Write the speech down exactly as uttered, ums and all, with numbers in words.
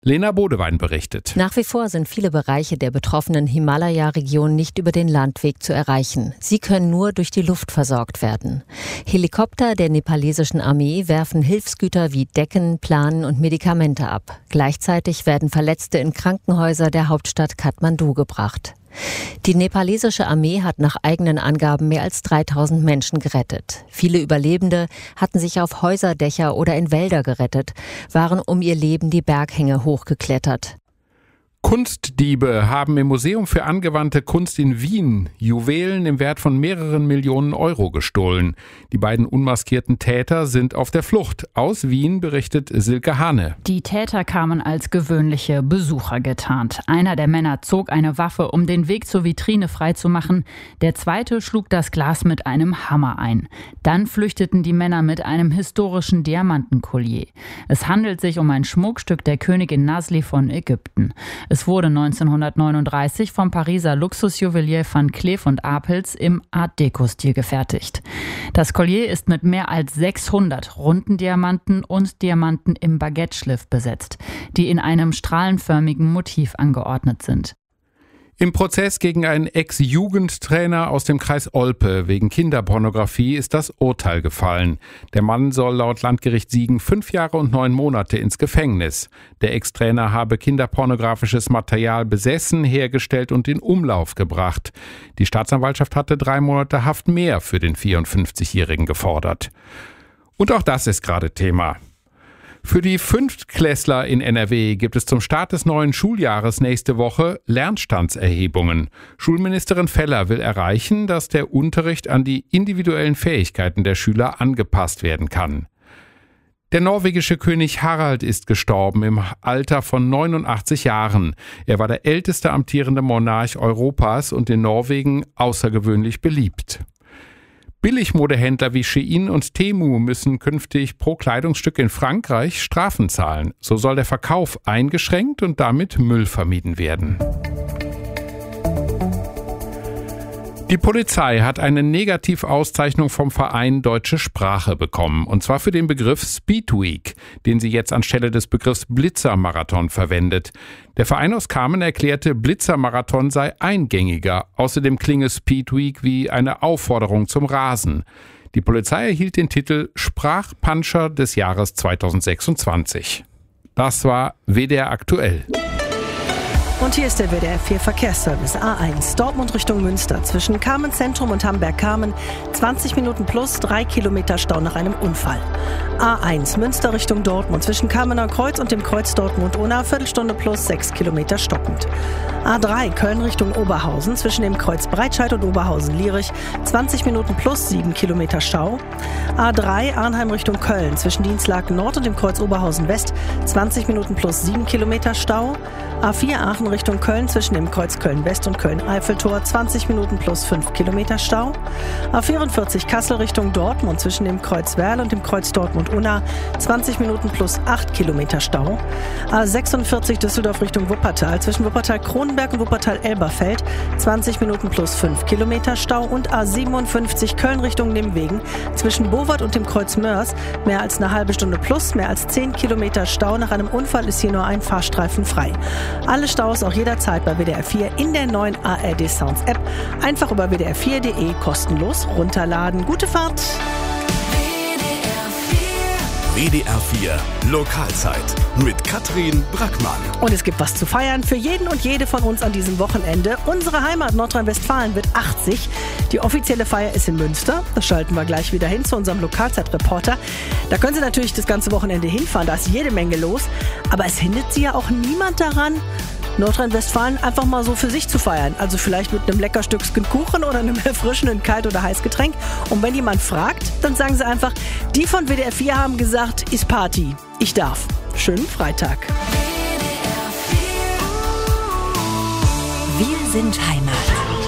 Lena Bodewein berichtet. Nach wie vor sind viele Bereiche der betroffenen Himalaya-Region nicht über den Landweg zu erreichen. Sie können nur durch die Luft versorgt werden. Helikopter der nepalesischen Armee werfen Hilfsgüter wie Decken, Planen und Medikamente ab. Gleichzeitig werden Verletzte in Krankenhäuser der Hauptstadt Kathmandu gebracht. Die nepalesische Armee hat nach eigenen Angaben mehr als dreitausend Menschen gerettet. Viele Überlebende hatten sich auf Häuserdächer oder in Wälder gerettet, waren um ihr Leben die Berghänge hochgeklettert. Kunstdiebe haben im Museum für angewandte Kunst in Wien Juwelen im Wert von mehreren Millionen Euro gestohlen. Die beiden unmaskierten Täter sind auf der Flucht. Aus Wien berichtet Silke Hane. Die Täter kamen als gewöhnliche Besucher getarnt. Einer der Männer zog eine Waffe, um den Weg zur Vitrine freizumachen. Der zweite schlug das Glas mit einem Hammer ein. Dann flüchteten die Männer mit einem historischen Diamantenkollier. Es handelt sich um ein Schmuckstück der Königin Nasli von Ägypten. Es wurde neunzehnhundertneununddreißig vom Pariser Luxusjuwelier Van Cleef und Arpels im Art-Deco-Stil gefertigt. Das Collier ist mit mehr als sechshundert runden Diamanten und Diamanten im Baguette-Schliff besetzt, die in einem strahlenförmigen Motiv angeordnet sind. Im Prozess gegen einen Ex-Jugendtrainer aus dem Kreis Olpe wegen Kinderpornografie ist das Urteil gefallen. Der Mann soll laut Landgericht Siegen fünf Jahre und neun Monate ins Gefängnis. Der Ex-Trainer habe kinderpornografisches Material besessen, hergestellt und in Umlauf gebracht. Die Staatsanwaltschaft hatte drei Monate Haft mehr für den vierundfünfzigjährigen gefordert. Und auch das ist gerade Thema. Für die Fünftklässler in N R W gibt es zum Start des neuen Schuljahres nächste Woche Lernstandserhebungen. Schulministerin Feller will erreichen, dass der Unterricht an die individuellen Fähigkeiten der Schüler angepasst werden kann. Der norwegische König Harald ist gestorben im Alter von neunundachtzig Jahren. Er war der älteste amtierende Monarch Europas und in Norwegen außergewöhnlich beliebt. Billigmodehändler wie Shein und Temu müssen künftig pro Kleidungsstück in Frankreich Strafen zahlen. So soll der Verkauf eingeschränkt und damit Müll vermieden werden. Die Polizei hat eine Negativauszeichnung vom Verein Deutsche Sprache bekommen, und zwar für den Begriff Speed Week, den sie jetzt anstelle des Begriffs Blitzermarathon verwendet. Der Verein aus Kamen erklärte, Blitzermarathon sei eingängiger. Außerdem klinge Speed Week wie eine Aufforderung zum Rasen. Die Polizei erhielt den Titel Sprachpuncher des Jahres zweitausendsechsundzwanzig. Das war W D R aktuell. Und hier ist der W D R vier Verkehrsservice. A eins, Dortmund Richtung Münster. Zwischen Kamen Zentrum und Hamberg-Kamen zwanzig Minuten plus, drei Kilometer Stau nach einem Unfall. A eins, Münster Richtung Dortmund. Zwischen Kamener Kreuz und dem Kreuz Dortmund-Unna, Viertelstunde plus, sechs Kilometer stockend. A drei, Köln Richtung Oberhausen. Zwischen dem Kreuz Breitscheid und Oberhausen-Lierich zwanzig Minuten plus, sieben Kilometer Stau. A drei, Arnheim Richtung Köln. Zwischen Dienstlaken Nord und dem Kreuz Oberhausen-West zwanzig Minuten plus, sieben Kilometer Stau. A vier, Aachen Richtung Köln, zwischen dem Kreuz Köln-West und Köln-Eiffeltor zwanzig Minuten plus fünf Kilometer Stau. A vierundvierzig, Kassel Richtung Dortmund, zwischen dem Kreuz Werl und dem Kreuz Dortmund-Unna zwanzig Minuten plus acht Kilometer Stau. A sechsundvierzig, Düsseldorf Richtung Wuppertal, zwischen Wuppertal-Kronenberg und Wuppertal-Elberfeld zwanzig Minuten plus fünf Kilometer Stau. Und A siebenundfünfzig, Köln Richtung Nimwegen, zwischen Bowart und dem Kreuz Mörs mehr als eine halbe Stunde plus, mehr als zehn Kilometer Stau. Nach einem Unfall ist hier nur ein Fahrstreifen frei. Alle Staus auch jederzeit bei W D R vier in der neuen A R D Sounds App. Einfach über w d r vier punkt de kostenlos runterladen. Gute Fahrt! W D R vier Lokalzeit mit Katrin Brackmann. Und es gibt was zu feiern für jeden und jede von uns an diesem Wochenende. Unsere Heimat Nordrhein-Westfalen wird achtzig. Die offizielle Feier ist in Münster. Da schalten wir gleich wieder hin zu unserem Lokalzeitreporter. Da können Sie natürlich das ganze Wochenende hinfahren. Da ist jede Menge los. Aber es hindert Sie ja auch niemand daran, Nordrhein-Westfalen einfach mal so für sich zu feiern. Also vielleicht mit einem lecker Stückchen Kuchen oder einem erfrischenden Kalt- oder Heißgetränk. Und wenn jemand fragt, dann sagen Sie einfach, die von W D R vier haben gesagt, ist Party. Ich darf. Schönen Freitag. Wir sind Heimat.